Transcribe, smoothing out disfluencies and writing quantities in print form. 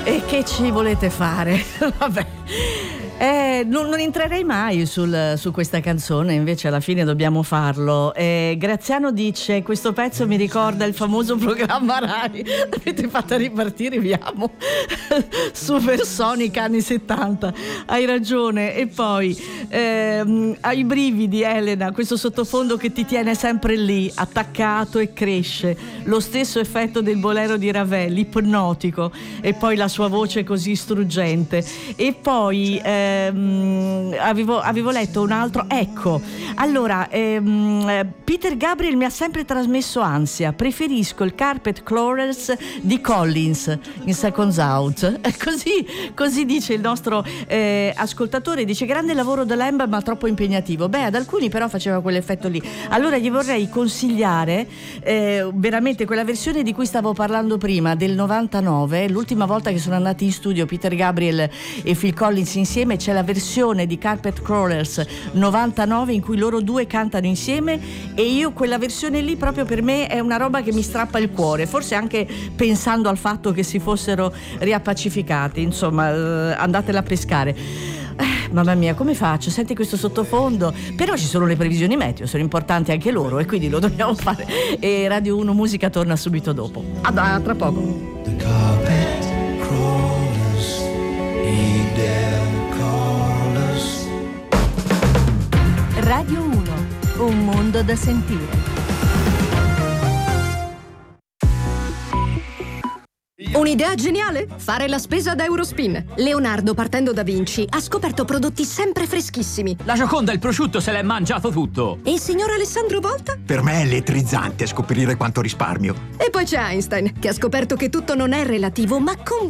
E che ci volete fare? Vabbè. Non entrerei mai su questa canzone, invece alla fine dobbiamo farlo. Graziano dice: questo pezzo mi ricorda il famoso programma Rai. L'avete fatta ripartire, vi amo. Supersonic anni 70. Hai ragione. E poi hai brividi, Elena, questo sottofondo che ti tiene sempre lì, attaccato e cresce. Lo stesso effetto del bolero di Ravel, ipnotico, e poi la sua voce così struggente. E poi avevo letto un altro, ecco, allora Peter Gabriel mi ha sempre trasmesso ansia, preferisco il Carpet Crawlers di Collins in Seconds Out. Così dice il nostro ascoltatore, dice: grande lavoro da Lamb ma troppo impegnativo. Beh, ad alcuni però faceva quell'effetto lì. Allora gli vorrei consigliare veramente quella versione di cui stavo parlando prima, del 99, l'ultima volta che sono andati in studio Peter Gabriel e Phil Collins insieme. C'è la versione di Carpet Crawlers 99 in cui loro due cantano insieme, e io quella versione lì proprio per me è una roba che mi strappa il cuore, forse anche pensando al fatto che si fossero riappacificati. Insomma, andatela a pescare. Mamma mia, come faccio? Senti questo sottofondo. Però ci sono le previsioni meteo, sono importanti anche loro, e quindi lo dobbiamo fare. E Radio 1 Musica torna subito dopo. Tra poco. The carpet crawlers need their callers. Radio 1, un mondo da sentire. Un'idea geniale? Fare la spesa da Eurospin. Leonardo, partendo da Vinci, ha scoperto prodotti sempre freschissimi. La Gioconda, il prosciutto, se l'è mangiato tutto. E il signor Alessandro Volta? Per me è elettrizzante scoprire quanto risparmio. E poi c'è Einstein, che ha scoperto che tutto non è relativo, ma